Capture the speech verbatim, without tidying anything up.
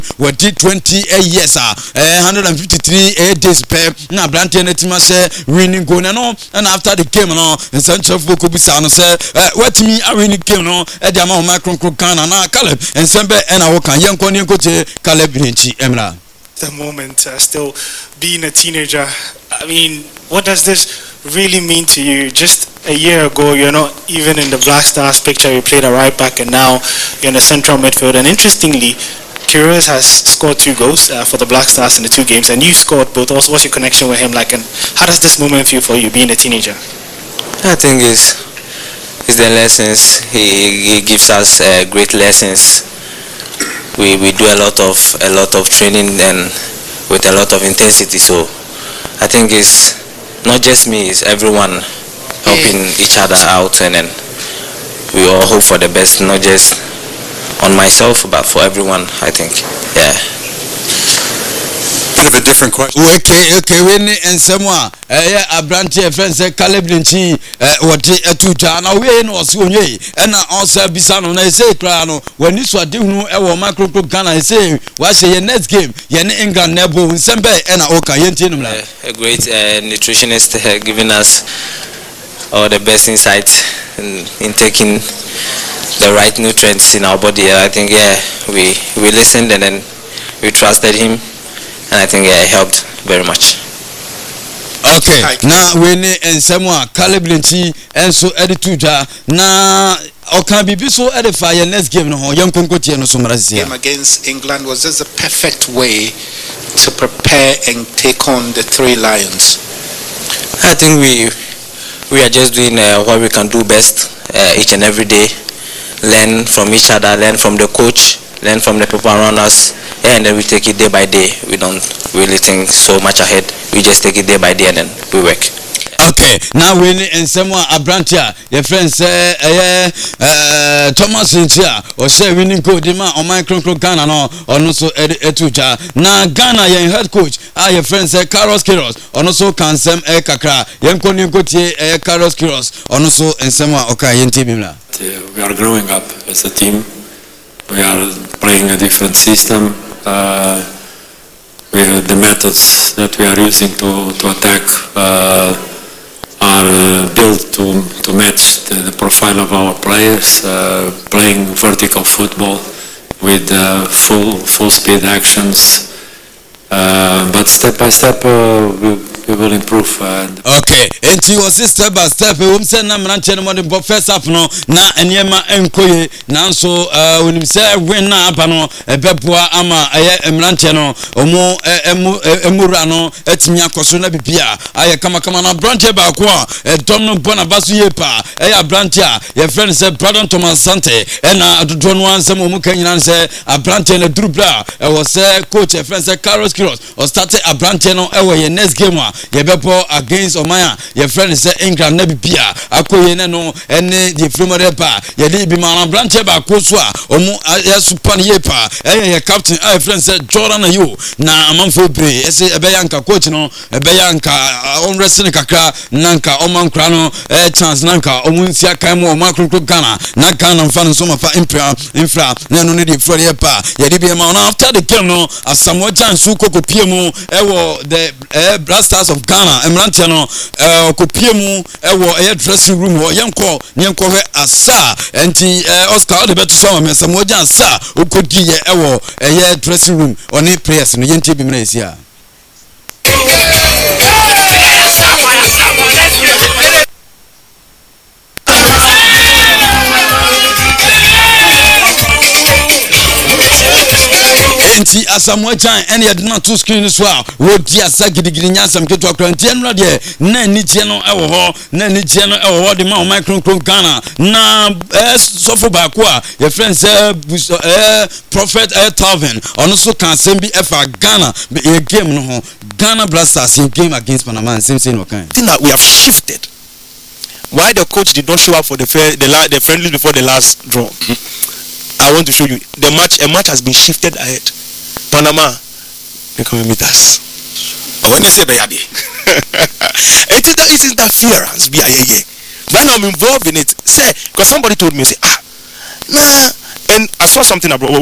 what did twenty years ah one hundred fifty-three days per na Abrante na tima say winning goal no and after the game no in central football bisa no say what me a winning game no e dia ma o micro Ghana na Caleb and sembe and I can yanko ni nkoche Caleb Rinchi Emra. The moment uh, still being a teenager, I mean, what does this really mean to you? Just a year ago, you're not even in the Black Stars picture. You played a right back, and now you're in the central midfield. And interestingly, Queiroz has scored two goals uh, for the Black Stars in the two games, and you scored both. Also, what's your connection with him like, and how does this moment feel for you being a teenager? I think it's, it's the lessons. He, he gives us uh, great lessons. We we do a lot of a lot of training and with a lot of intensity. So I think it's not just me, it's everyone helping each other out, and then we all hope for the best, not just on myself but for everyone, I think. Yeah. Bit of a different question. Okay, okay, when and someone eh Abrante friends say Caleb Rinchi eh what etuja na we no so onye and also bisa no na say kra no when you so de hu e wo macro Ghana say what say your next game ye ne England nebo nsembe e na o kan yenti no la. A great uh, nutritionist uh, giving us all the best insights in, in taking the right nutrients in our body. I think yeah, we we listened and then we trusted him. And I think yeah, it helped very much. Okay. Now we need and someone Caleb Rinchi and so edituja na okan bibi so edify your next game no ho young konkotie no so mrazia. Game against England, was this the perfect way to prepare and take on the three lions? I think we we are just doing uh, what we can do best uh, each and every day. Learn from each other, learn from the coach, learn from the people around us. Yeah, and then we take it day by day. We don't really think so much ahead. We just take it day by day and then we work. Okay, now we need and someone Abrante, your friend say eh uh Thomas Intia or say winning coach dima on my Cron Ghana no or no so etuja. Na Ghana your head coach, ah your friend say Carlos Queiroz or no so can sem e kakra. Yen koni kotie eh Carlos Queiroz or no so and someone okay yenti bimla. We are growing up as a team. We are playing a different system. Uh, we, the methods that we are using to, to attack uh, are uh, built to, to match the, the profile of our players, uh, playing vertical football with uh, full, full speed actions, uh, but step by step uh, we, we will improve. Uh, okay, and you was step by step. We will send them and tell them what first up no na enyema enkoye na so when you say win na apa no ebeboa ama aye emranche no omo emu emura no etimi akoso na bibia aye kama kama na branche ba ko e dom no bona basu yepa aye branche a your friend say brother Thomas Sante na adodo no ansem omo kanyina say branche na durubla e was say coach your friend say Carlos Queiroz or started a branche no e we next game ye bebo against Omaya your friend say England na bibia akoye ne no ene the flumere pa ye di bi ma branche ba ko so a omo ya super ye pa eh ye captain a friend say Jordan ayo na amanfo bre ese ebe yanka coach no ebe yanka on wrestling kakra nanka omankra no eh chance nanka omunsi akan mo makro Ghana na Ghana mfa so mafa infra infra na no ne di flore ye pa ye di bi ma na after the game no Asamoah Gyan su kokopie mu e wo the eh Black Stars of Ghana emrantia no eh kopie mu e wo eh dressing room wo yenko yenko he asa enti eh Oscar de beto so ma Asamoah Gyan asa okodi ye e wo eh dressing room oni players no yenti bi mra esia. Enti Asamoah Gyan ene ye na two screen so a wo di asa gidigidi nyansam keto akranti enra de na ni je no e wo ho na ni je no e wo ho de ma o micro Ghana na eh sofo ba ko a your friend say eh prophet eh Talvin ono so kan sem bi efa Ghana e game no ho Ghana Black Stars in game against Panama same same no kind thing that we have shifted. Why the coach did not show up for the fair, the la, the friendly before the last draw? I want to show you the match. A match has been shifted ahead. Panama, they come and meet us. When you say Bayadi, it is it is interference. Be a when I'm involved in it, say because somebody told me say ah nah, and I saw something abroad.